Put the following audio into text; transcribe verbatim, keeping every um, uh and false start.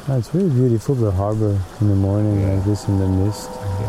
Oh, it's really beautiful, the harbor in the morning, like this in the mist.